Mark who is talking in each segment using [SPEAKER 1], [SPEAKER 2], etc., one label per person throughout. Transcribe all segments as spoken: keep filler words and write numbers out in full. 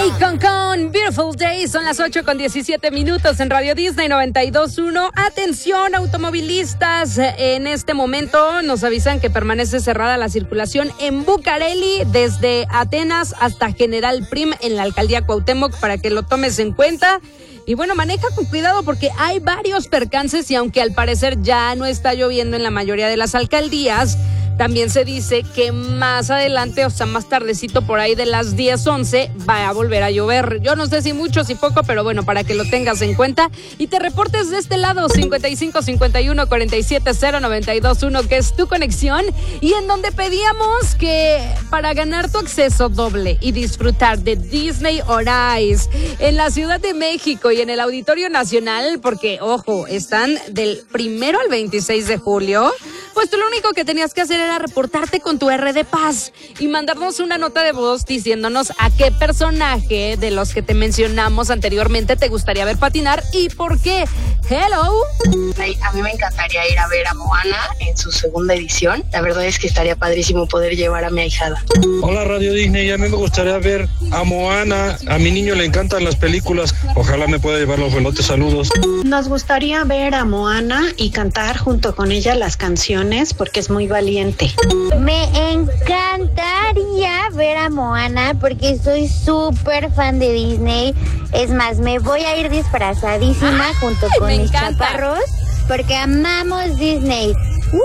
[SPEAKER 1] Akon con Beautiful Day, son las ocho con diecisiete minutos en Radio Disney noventa y dos punto uno. Atención, automovilistas, en este momento nos avisan que permanece cerrada la circulación en Bucareli desde Atenas hasta General Prim en la alcaldía Cuauhtémoc, para que lo tomes en cuenta. Y bueno, maneja con cuidado porque hay varios percances, y aunque al parecer ya no está lloviendo en la mayoría de las alcaldías, también se dice que más adelante, o sea, más tardecito, por ahí de las diez, once, va a volver a llover. Yo no sé si mucho, si poco, pero bueno, para que lo tengas en cuenta. Y te reportes de este lado, cincuenta y cinco, cincuenta y uno, cuarenta y siete, cero, noventa y dos punto uno, que es tu conexión, y en donde pedíamos que para ganar tu acceso doble y disfrutar de Disney on Ice en la Ciudad de México y en el Auditorio Nacional, porque, ojo, están del primero al veintiséis de julio, pues tú lo único que tenías que hacer era reportarte con tu R de Paz y mandarnos una nota de voz diciéndonos a qué personaje de los que te mencionamos anteriormente te gustaría ver patinar y por qué. Hello.
[SPEAKER 2] A mí me encantaría ir a ver a Moana en su segunda edición. La verdad es que estaría padrísimo poder llevar a mi ahijada.
[SPEAKER 3] Hola Radio Disney, a mí me gustaría ver a Moana. A mi niño le encantan las películas. Ojalá me pueda llevar los velotes. Saludos.
[SPEAKER 4] Nos gustaría ver a Moana y cantar junto con ella las canciones porque es muy valiente.
[SPEAKER 5] Me encantaría ver a Moana porque soy súper fan de Disney. Es más, me voy a ir disfrazadísima
[SPEAKER 1] ¡Ay,
[SPEAKER 5] junto con
[SPEAKER 1] me
[SPEAKER 5] mis
[SPEAKER 1] encanta!
[SPEAKER 5] chaparros porque amamos Disney.
[SPEAKER 1] ¡Uh!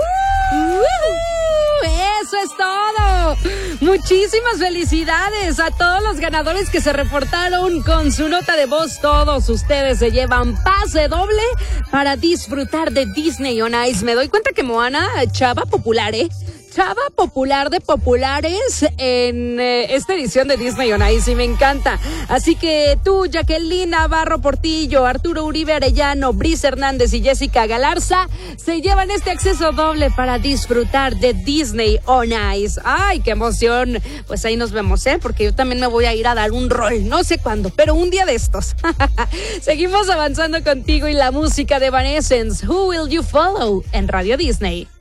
[SPEAKER 1] ¡Eso es todo! Muchísimas felicidades a todos los ganadores que se reportaron con su nota de voz. Todos ustedes se llevan pase doble para disfrutar de Disney on Ice. Me doy cuenta que Moana, chava popular, ¿eh? Chava popular de populares en eh, esta edición de Disney on Ice, y me encanta. Así que tú, Jacqueline Navarro Portillo, Arturo Uribe Arellano, Brice Hernández y Jessica Galarza se llevan este acceso doble para disfrutar de Disney on Ice. ¡Ay, qué emoción! Pues ahí nos vemos, ¿eh? Porque yo también me voy a ir a dar un rol, no sé cuándo, pero un día de estos. Seguimos avanzando contigo y la música de Evanescence, Who Will You Follow, en Radio Disney.